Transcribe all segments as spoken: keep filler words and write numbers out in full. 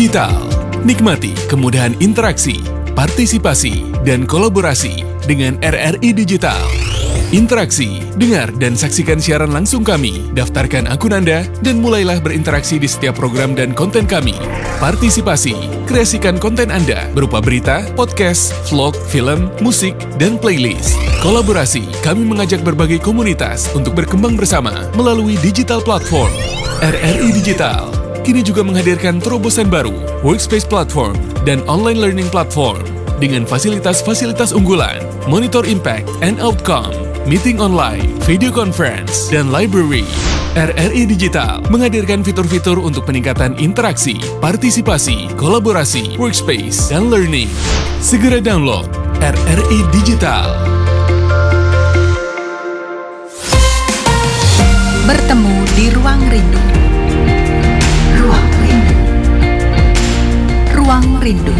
Digital. Nikmati kemudahan interaksi, partisipasi, dan kolaborasi dengan R R I Digital. Interaksi, dengar dan saksikan siaran langsung kami, daftarkan akun Anda, dan mulailah berinteraksi di setiap program dan konten kami. Partisipasi, kreasikan konten Anda berupa berita, podcast, vlog, film, musik, dan playlist. Kolaborasi, kami mengajak berbagai komunitas untuk berkembang bersama melalui digital platform. R R I Digital kini juga menghadirkan terobosan baru, workspace platform, dan online learning platform dengan fasilitas-fasilitas unggulan, monitor impact and outcome, meeting online, video conference, dan library. R R I Digital menghadirkan fitur-fitur untuk peningkatan interaksi, partisipasi, kolaborasi, workspace, dan learning. Segera download R R I Digital. Bertemu di Ruang Rindu. Ruang Rindu. Ruang Rindu.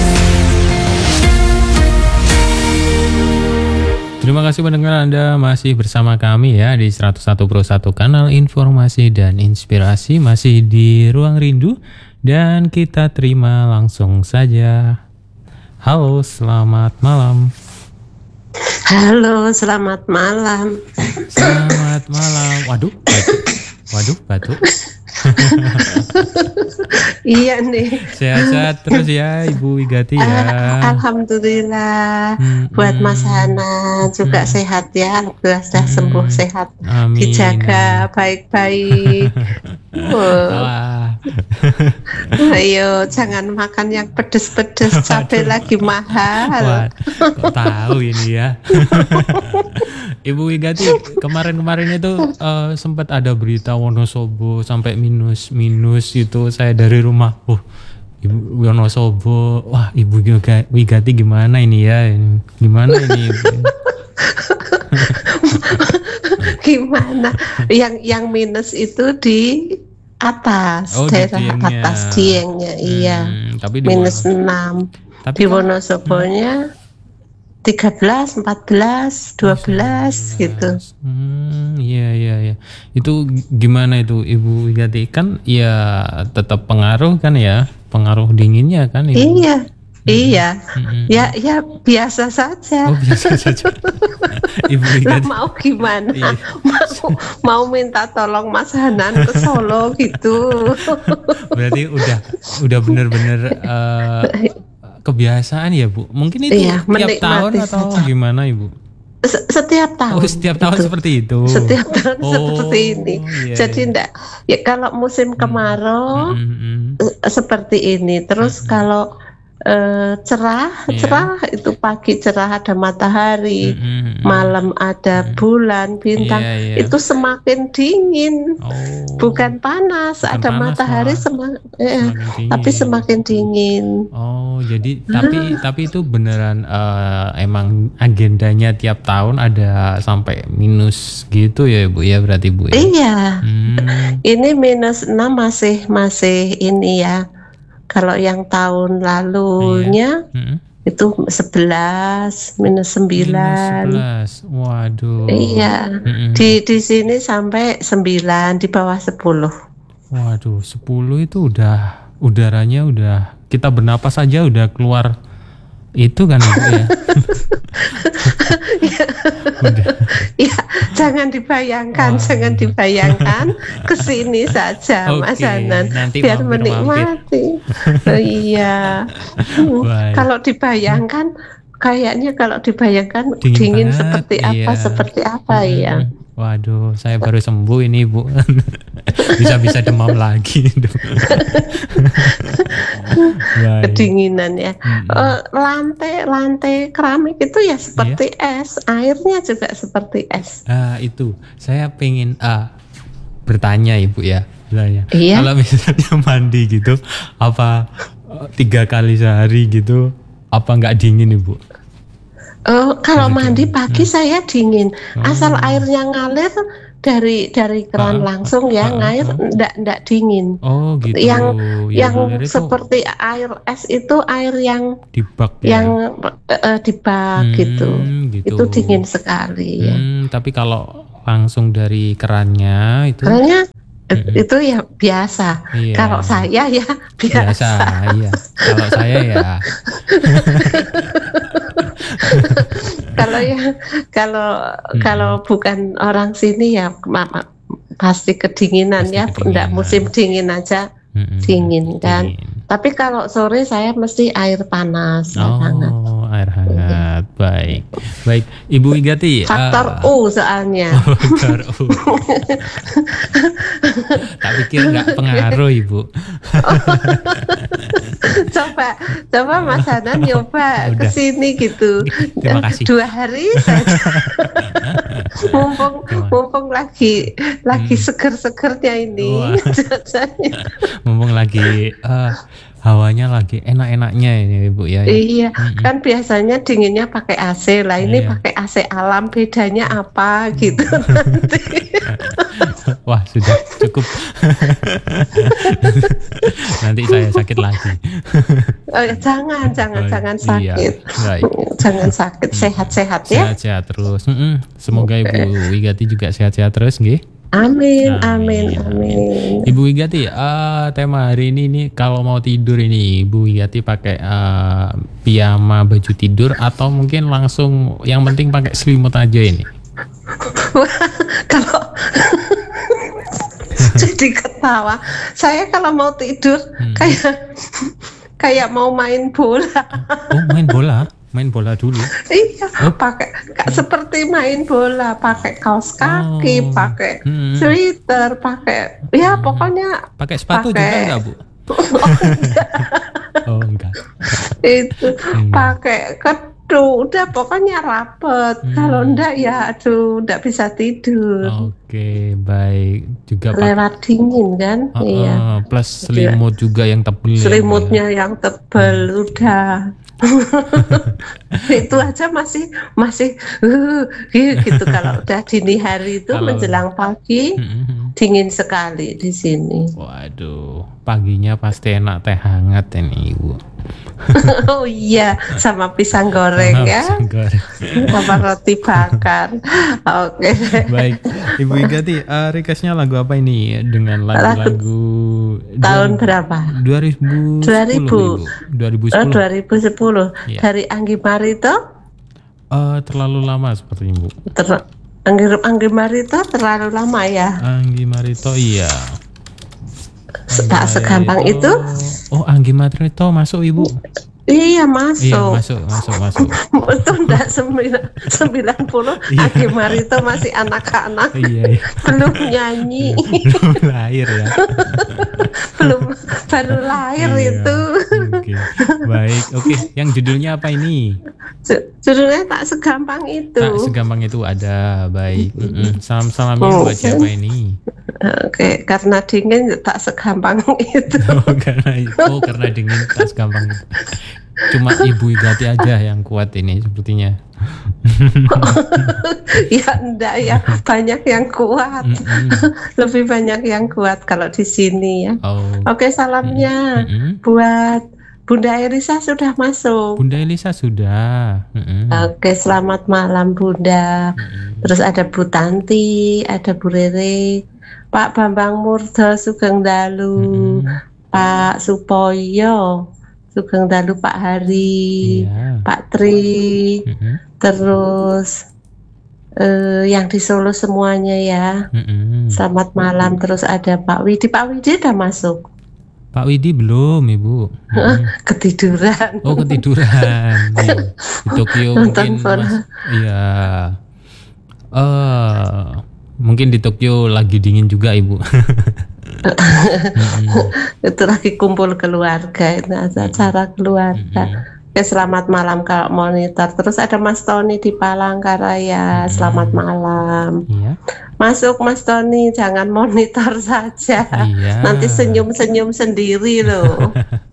Terima kasih pendengar, Anda masih bersama kami ya di seratus satu koma satu kanal informasi dan inspirasi, masih di Ruang Rindu, dan kita terima langsung saja. Halo, selamat malam. Halo, selamat malam. Selamat malam. Waduh, batuk. Waduh, batuk. Iya nih. Sehat-sehat terus ya Ibu Wigati ya. Alhamdulillah. Hmm, Buat Mas Hana juga hmm. sehat ya. Alhamdulillah sudah hmm. sembuh sehat. Amin. Dijaga baik-baik. Oh. Ayo jangan makan yang pedes-pedes, cabai lagi mahal. Wah, kok tahu ini ya. Ibu Wigati, kemarin-kemarin itu uh, sempat ada berita Wonosobo sampai minus-minus itu. Saya dari rumah, oh Ibu Wonosobo, wah Ibu Wigati gimana ini ya? Gimana ini Ibu? Gimana? Yang yang minus itu di atas, oh, daerah di atas Diengnya, hmm, iya. Tapi di minus enam. Tapi di Wonosobonya hmm. tiga belas, empat belas, dua belas gitu. Hmm, iya iya iya. Itu gimana itu Ibu Wigati? Kan ya tetap pengaruh kan ya, pengaruh dinginnya kan Ibu. Iya. Iya, mm-hmm. ya ya biasa saja. Oh biasa saja. Ibu Wigati. Mau gimana? Iya. Mau mau minta tolong Mas Hanan ke Solo gitu. Berarti udah udah benar-benar uh, kebiasaan ya Bu. Mungkin itu iya, tiap tahun atau saja. Gimana Ibu? Setiap tahun. Oh, setiap tahun itu. Seperti itu. Setiap tahun oh, seperti ini. Iya, Jadi iya. enggak ya kalau musim kemarau mm-hmm. seperti ini. Terus mm-hmm. kalau Uh, cerah, yeah. cerah itu pagi cerah ada matahari, mm-hmm. malam ada mm-hmm. bulan, bintang, yeah, yeah. itu semakin dingin, oh. bukan panas, bukan ada panas, matahari sema- eh, tapi semakin dingin. Oh, jadi tapi tapi itu beneran uh, emang agendanya tiap tahun ada sampai minus gitu ya Bu ya berarti Bu ya? Iya, hmm. ini minus enam masih masih ini ya. Kalau yang tahun lalunya iya. hmm. itu sebelas, minus sembilan. minus sebelas, waduh. Iya, hmm. di di sini sampai sembilan, di bawah sepuluh. Waduh, sepuluh itu udah udaranya udah kita bernapas saja udah keluar itu kan Ibu ya. Ya, jangan dibayangkan, oh, jangan iya. dibayangkan, kesini saja okay, Mas Hanan biar menikmati. Oh, iya. hmm, kalau dibayangkan, kayaknya kalau dibayangkan dingin, dingin seperti iya. apa, seperti apa hmm. ya. Waduh, saya baru sembuh ini Bu. Bisa-bisa demam lagi. Kedinginan ya. Mm-hmm. Uh, lantai lantai keramik itu ya seperti yeah. es, airnya juga seperti es. Ah itu, saya pengen uh, bertanya Ibu ya, bertanya. Iya? Kalau misalnya mandi gitu, apa uh, tiga kali sehari gitu, apa nggak dingin Ibu? Oh, kalau mandi pagi hmm. saya dingin, asal oh. airnya ngalir dari dari keran ah, langsung ya, ah, ngair ah. Ndak ndak dingin. Oh gitu. Yang ya, yang seperti itu air es itu air yang di bak ya? Yang uh, di bak hmm, gitu. gitu. Itu dingin sekali ya. Hmm, tapi kalau langsung dari kerannya itu kerannya Mm-mm. Itu ya biasa. Iya. Kalau saya ya biasa. Biasa, iya. Kalau saya ya. Kalau ya kalau mm-hmm. kalau bukan orang sini ya mama, pasti kedinginan pasti ya. Enggak musim dingin aja. Mm-hmm. Dingin kan. Dingin. Tapi kalau sore saya mesti air panas. Oh, hangat. Air hangat. Mm-hmm. Baik. Baik, Ibu Wigati. Faktor uh, U soalnya. Oh, faktor U. Tak pikir nggak pengaruh, Ibu. coba, coba Mas Hanan nyoba ke sini gitu. Terima kasih. Dua hari saja. mumpung, mumpung lagi, lagi hmm. seger-segernya ini. Mumpung lagi. Uh, hawanya lagi enak-enaknya ini Ibu ya. Iya, mm-hmm. kan biasanya dinginnya pakai A C lah, ini iya. pakai A C alam, bedanya apa gitu nanti. Wah, sudah cukup. Nanti saya sakit lagi. Oh, ya, jangan, jangan, oh, jangan sakit. Iya. Jangan sakit, sehat-sehat ya. Sehat-sehat terus. Mm-mm. Semoga okay. Ibu Wigati juga sehat-sehat terus, nggih. Amin, amin, amin. Ibu Wigati, uh, tema hari ini nih kalau mau tidur ini, Ibu Wigati pakai uh, piyama baju tidur atau mungkin langsung yang penting pakai selimut aja ini? Kalau jadi ketawa, saya kalau mau tidur hmm. kayak kayak mau main bola. Oh, main bola? Main bola dulu. Iya, oh. pakai seperti main bola, pakai kaos kaki, oh. pakai hmm. sweater, pakai ya hmm. pokoknya pakai sepatu pakai... juga enggak, Bu? Oh, enggak. Oh, enggak. Itu hmm. pakai kedu, udah pokoknya rapet. Hmm. Kalau enggak ya aduh, enggak bisa tidur. Oke, baik. Juga lewat pakai... dingin kan? Uh, iya. Uh, plus selimut juga yang tebal. Selimutnya ya. yang tebal hmm. udah. Itu aja masih masih uh, gitu kalau udah dini hari itu kalau, menjelang pagi mm-hmm. dingin sekali di sini. Waduh, paginya pasti enak teh hangat ini Ibu. Oh iya, sama pisang goreng sama ya, pisang goreng. Sama roti bakar. Oke. Okay. Baik, Ibu Wigati, uh, requestnya lagu apa ini dengan lagu-lagu tahun berapa? dua ribu sepuluh. dua ribu sepuluh. Oh, dua ribu sepuluh. Ya. Dari Anggi Marito? Uh, terlalu lama seperti Ibu. Ter- Anggi, Anggi Marito terlalu lama ya? Anggi Marito iya. Tak segampang itu. Oh, Anggi Marito masuk Ibu. Iya masuk. Iya masuk masuk masuk. Itu enggak sembilan puluh. Iya. Anggi Marito masih anak-anak. Iya, iya. Belum nyanyi. Belum lahir ya. Belum baru lahir iya. itu. Oke. Baik. Oke. Yang judulnya apa ini? Judulnya tak segampang itu. Tak segampang itu ada. Baik. Mm-mm. Salam-salamnya oh, buat siapa ini? Oke, karena dingin tak segampang itu. Oh, karena oh karena dingin tak segampang itu. Cuma Ibu Wigati aja yang kuat ini sepertinya. Ya enggak ya, banyak yang kuat. Mm-mm. Lebih banyak yang kuat kalau di sini ya. Oh. Oke, salamnya Mm-mm. buat Bunda Elisa sudah masuk. Bunda Elisa sudah. Mm-mm. Oke, selamat malam Bunda. Mm-mm. Terus ada Bu Tanti, ada Bu Rere, Pak Bambang Murdo Sugeng Dalu, mm-hmm. Pak Supoyo Sugeng Dalu, Pak Hari, yeah. Pak Tri, mm-hmm. terus uh, yang di Solo semuanya ya. Mm-hmm. Selamat malam. Terus ada Pak Widi. Pak Widi udah masuk? Pak Widi belum Ibu. Mm-hmm. Ketiduran. Oh ketiduran. Ya. Di Tokyo mungkin mas, iya. Uh, mungkin di Tokyo lagi dingin juga Ibu. mm-hmm. Itu lagi kumpul keluarga, itu acara keluarga. Mm-hmm. Oke, selamat malam Kak Monitor. Terus ada Mas Tony di Palangkaraya. Mm-hmm. Selamat malam. Iya. Masuk Mas Tony, jangan monitor saja. Iya. Nanti senyum-senyum sendiri loh.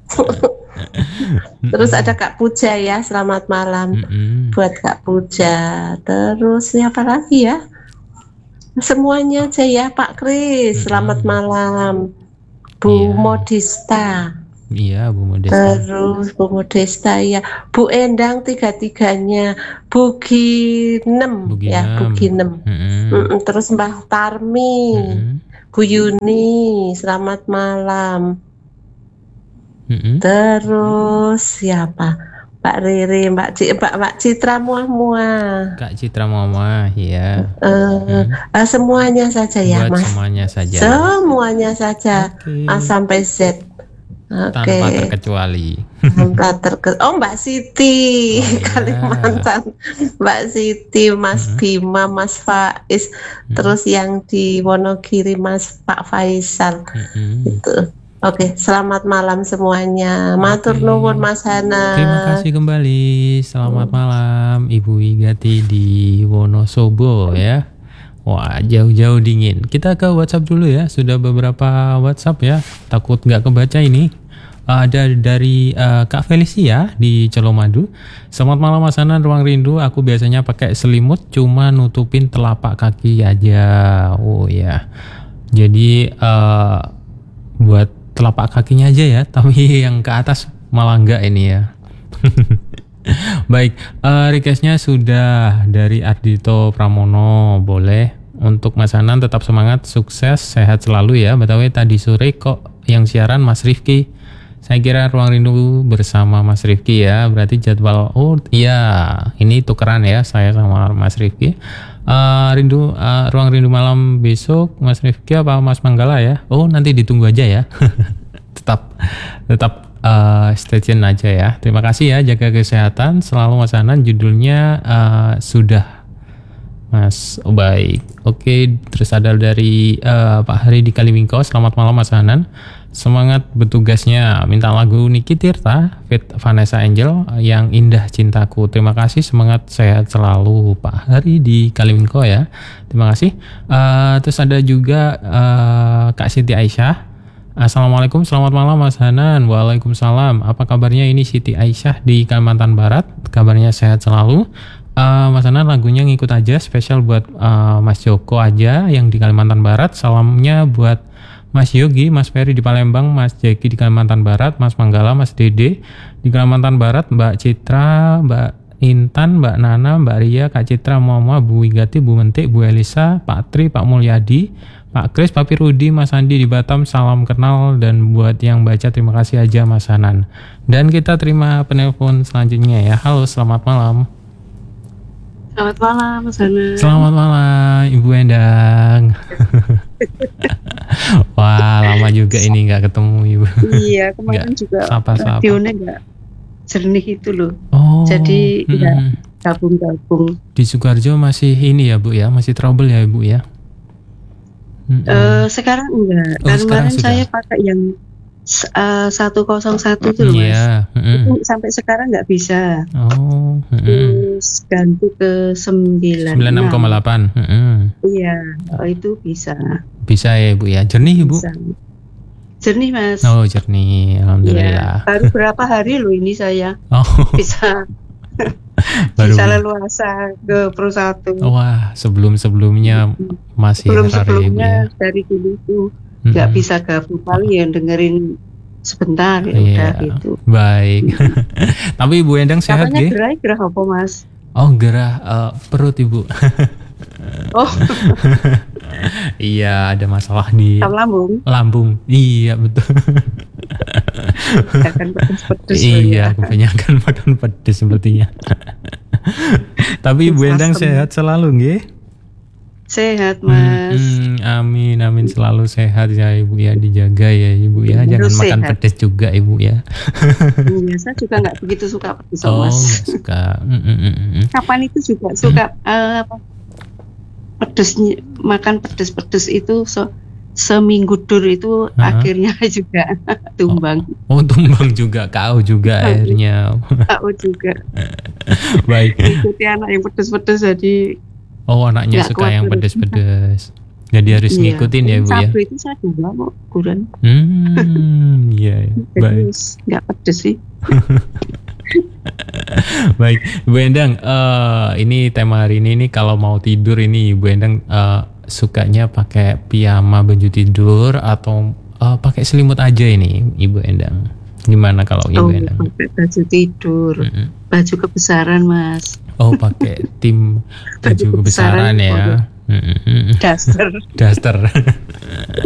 Terus ada Kak Puja ya, selamat malam. Mm-hmm. Buat Kak Puja. Terus siapa lagi ya? Semuanya aja ya Pak Kris, selamat hmm. malam. Bu iya. Modista. Iya Bu Modesta. Terus Bu Modesta ya, Bu Endang tiga-tiganya, Bu Ginem ya, Bu Ginem. Hmm. Hmm, terus Mbah Tarmi, hmm. Bu Yuni, selamat malam. Mm-mm. Terus siapa? Mbak Riri, Mbak C, Mbak, Mbak Citra Muah-Muah. Kak Citra Mama, ya. Eh, eh, semuanya saja ya, Buat Mas. semuanya saja. Semuanya saja, Oke. A sampai Z. Oke. Tanpa terkecuali. Tanpa terke- Oh, Mbak Siti, Oh, ya. Kalimantan. Mbak Siti, Mas Bima, Mas Faiz, terus yang di Wonogiri Mas Pak Faisal. Mm-mm. Itu. Oke, selamat malam semuanya. Matur Oke. nuwun Mas Hana. Terima kasih kembali. Selamat malam Ibu Wigati di Wonosobo ya. Wah, jauh-jauh dingin. Kita ke WhatsApp dulu ya. Sudah beberapa WhatsApp ya. Takut nggak kebaca ini. Ada dari uh, Kak Felicia di Colomadu. Selamat malam Mas Hanan, Ruang Rindu. Aku biasanya pakai selimut cuma nutupin telapak kaki aja. Oh ya. Jadi uh, buat telapak kakinya aja ya, tapi yang ke atas malah enggak ini ya. Baik, uh, requestnya sudah dari Ardito Pramono. Boleh untuk Mas Hanan tetap semangat, sukses, sehat selalu ya. Btw tadi sore kok yang siaran Mas Rifki. Saya kira Ruang Rindu bersama Mas Rifki ya. Berarti jadwal, oh iya ini tukeran ya saya sama Mas Rifki. Uh, rindu uh, Ruang Rindu malam besok Mas Rifki apa Mas Manggala ya? Oh nanti ditunggu aja ya. tetap tetap uh, stay tune aja ya. Terima kasih ya, jaga kesehatan selalu Mas Hanan. Judulnya uh, sudah Mas. Oh, baik. Oke, terus ada dari uh, Pak Hari di Kaliwingko. Selamat malam Mas Hanan. Semangat bertugasnya. Minta lagu Niki Tirta, Fit Vanessa Angel yang Indah Cintaku. Terima kasih, semangat sehat selalu Pak Hari di Kaliwingko ya. Terima kasih. Uh, terus ada juga uh, Kak Siti Aisyah. Assalamualaikum, selamat malam Mas Hanan. Waalaikumsalam. Apa kabarnya? Ini Siti Aisyah di Kalimantan Barat. Kabarnya sehat selalu. Uh, Mas Hanan, lagunya ngikut aja, spesial buat uh, Mas Joko aja yang di Kalimantan Barat. Salamnya buat Mas Yogi, Mas Ferry di Palembang, Mas Jeki di Kalimantan Barat, Mas Manggala, Mas Dede di Kalimantan Barat, Mbak Citra, Mbak Intan, Mbak Nana, Mbak Ria, Kak Citra, Mama, Bu Wigati, Bu Mentik, Bu Elisa, Pak Tri, Pak Mulyadi, Pak Kris, Papi Rudi, Mas Andi di Batam, salam kenal. Dan buat yang baca terima kasih aja Mas Hanan. Dan kita terima penelpon selanjutnya ya. Halo, selamat malam. Selamat malam Mas Hanan. Selamat malam Ibu Endang. Wah, lama juga ini nggak ketemu Ibu. Iya, kemarin Nggak juga sapa-sapa. radionya nggak jernih itu loh. Oh, Jadi mm-mm. nggak gabung-gabung. Di Sukoharjo masih ini ya Bu ya, masih trouble ya Ibu ya. Mm-mm. Eh, sekarang enggak. Oh, Kan sekarang kemarin sudah. saya pakai yang uh, seratus satu itu loh Mas. Iya, mm-mm. Itu sampai sekarang nggak bisa. Oh, mm-mm. Terus ganti ke sembilan sembilan puluh enam koma delapan. Mm-mm. Iya, oh, itu bisa. Bisa ya Ibu ya. Jernih Ibu. Bisa. Jernih Mas. Oh, jernih. Alhamdulillah. Iya. Baru berapa hari loh ini saya Oh, bisa baru. bisa leluasa ke Pro satu. Wah, sebelum-sebelumnya masih Sebelum error ya Ibu ya. sebelumnya dari dulu itu nggak Mm-mm. bisa gabung, paling yang dengerin sebentar ya Iya. udah gitu. Baik. Tapi Ibu Endang sehat Katanya nggih? gerai gerah apa Mas? Oh, gerah eh, perut Ibu. Oh, Iya, ada masalah di asam lambung, lambung. Iya, betul. akan pedes-pedes. Iya, kebanyakan makan pedes sepertinya. Tapi Ibu Endang Asam. sehat selalu nggih? Sehat Mas. Hmm, hmm, amin, amin, selalu sehat ya Ibu ya, dijaga ya Ibu ya. Jangan Harus makan sehat. pedes juga Ibu ya. Iya, saya juga nggak begitu suka pedes Oh, Mas. nggak suka. Hmm, hmm, hmm, hmm. Kapan itu juga suka eh, apa? Pedesnya, makan pedes-pedes itu so, seminggu dur itu Hah? akhirnya juga tumbang. Oh, tumbang juga, kau juga akhirnya. Aku juga Baik. ikuti anak yang pedes-pedes jadi Oh, anaknya Nggak suka kuat yang perut. pedes-pedes. Jadi harus iya. ngikutin ya Ibu ya. Sabtu itu saya juga kok kurang. Hmm, iya, ya. Jadi Baik. nggak pedes sih. Baik, Bu Endang, eh, ini tema hari ini nih kalau mau tidur ini Bu Endang eh, sukanya pakai piyama baju tidur atau eh, pakai selimut aja ini Ibu Endang? Gimana kalau Ibu Oh, Endang? pakai baju tidur, Mm-mm. baju kebesaran Mas, Oh, pakai tim baju Baju kebesaran kebesaran, ya. Mm-mm. daster. Daster.